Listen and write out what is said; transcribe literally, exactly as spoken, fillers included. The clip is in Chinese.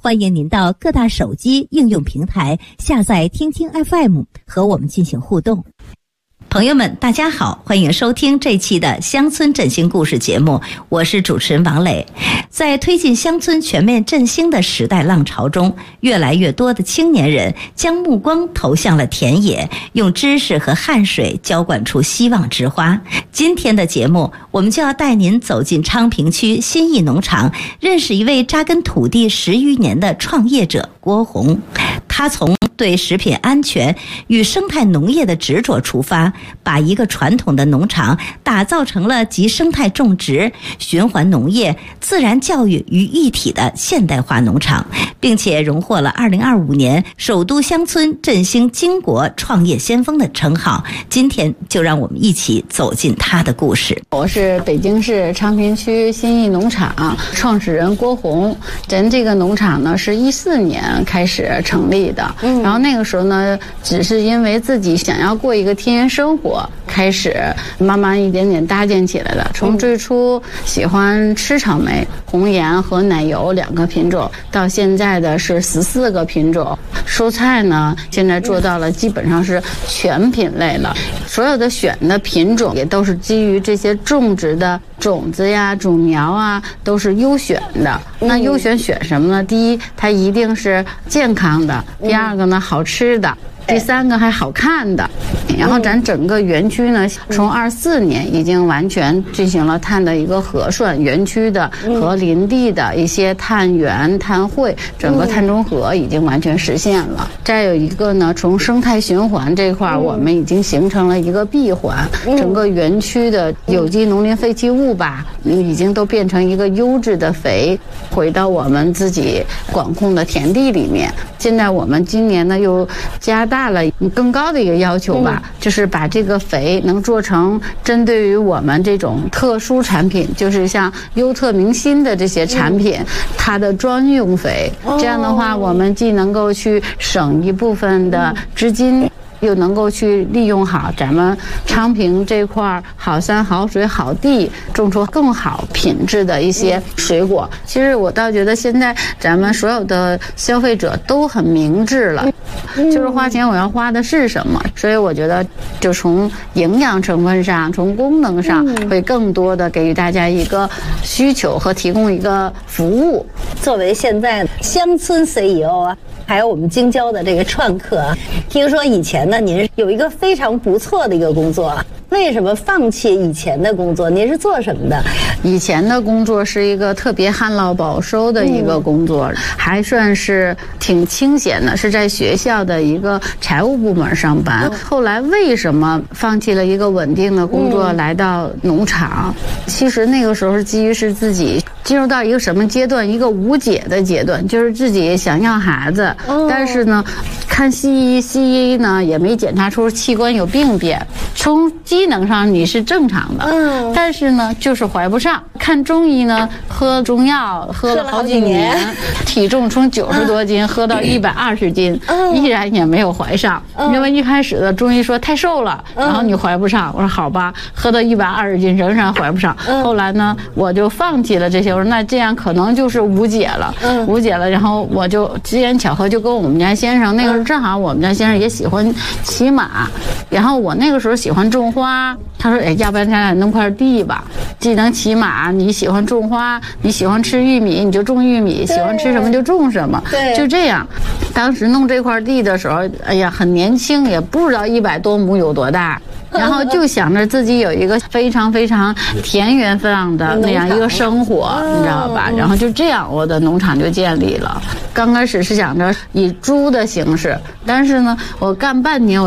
欢迎您到各大手机应用平台下载听听 F M 和我们进行互动。朋友们大家好，欢迎收听这期的乡村振兴故事节目，我是主持人王磊。在推进乡村全面振兴的时代浪潮中，越来越多的青年人将目光投向了田野，用知识和汗水浇灌出希望之花。今天的节目我们就要带您走进昌平区新义农场，认识一位扎根土地十余年的创业者郭红。他从对食品安全与生态农业的执着出发，把一个传统的农场打造成了集生态种植、循环农业、自然教育于一体的现代化农场，并且荣获了二零二五年首都乡村振兴巾帼创业先锋的称号。今天就让我们一起走进他的故事。 我是北京市昌平区新义农场创始人郭红。咱这个农场呢是一四年开始成立的，嗯，然后那个时候呢，只是因为自己想要过一个田园生活，开始慢慢一点点搭建起来的。从最初喜欢吃草莓、红盐和奶油两个品种，到现在的是十四个品种。蔬菜呢，现在做到了基本上是全品类了。所有的选的品种也都是基于这些种植的种子呀、种苗啊，都是优选的。那优选选什么呢？第一，它一定是健康的；第二个呢，好吃的；第三个还好看的。然后咱整个园区呢，从二四年已经完全进行了碳的一个核算，园区的和林地的一些碳源、碳汇，整个碳中和已经完全实现了。再有一个呢，从生态循环这块，我们已经形成了一个闭环，整个园区的有机农林废弃物吧，已经都变成一个优质的肥，回到我们自己管控的田地里面。现在我们今年呢又加大了更高的一个要求吧，就是把这个肥能做成针对于我们这种特殊产品，就是像优特明星的这些产品，它的专用肥。这样的话，我们既能够去省一部分的资金，又能够去利用好咱们昌平这块好山好水好地，种出更好品质的一些水果。其实我倒觉得现在咱们所有的消费者都很明智了，就是花钱我要花的是什么。所以我觉得就从营养成分上，从功能上，会更多的给予大家一个需求和提供一个服务。 作为现在乡村 C E O 啊，还有我们京郊的这个创客啊，听说以前呢您有一个非常不错的一个工作，为什么放弃以前的工作？您是做什么的？ 以前的工作是一个特别旱涝保收的一个工作，嗯、还算是挺清闲的，是在学校的一个财务部门上班。嗯、后来为什么放弃了一个稳定的工作，嗯、来到农场？其实那个时候是基于是自己进入到一个什么阶段？一个无解的阶段，就是自己想要孩子，哦、但是呢，看西医，西医呢也没检查出器官有病变，从机能上你是正常的，嗯，但是呢就是怀不上。看中医呢，喝中药喝了好几年，体重从九十多斤、嗯、喝到一百二十斤、嗯，依然也没有怀上。嗯、因为一开始的中医说太瘦了，然后你怀不上。我说好吧，喝到一百二十斤仍然怀不上。嗯、后来呢，我就放弃了这些。我说那这样可能就是无解了，嗯、无解了。然后我就机缘巧合就跟我们家先生，那个时候正好我们家先生也喜欢骑马，然后我那个时候喜欢种花，他说哎，要不然咱俩弄块地吧，既能骑马，你喜欢种花，你喜欢吃玉米你就种玉米，喜欢吃什么就种什么，就这样。当时弄这块地的时候，哎呀很年轻，也不知道一百多亩有多大，然后就想着自己有一个非常非常田园范的那样一个生活，你知道吧？然后就这样我的农场就建立了。刚开始是想着以猪的形式，但是呢我干半年我